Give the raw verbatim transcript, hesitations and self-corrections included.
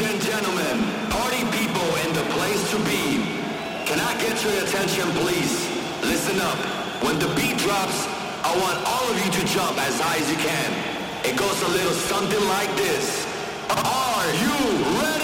and gentlemen, party people in the place to be. Can I get your attention, please? Listen up. When the beat drops, I want all of you to jump as high as you can. It goes a little something like this. Are you ready?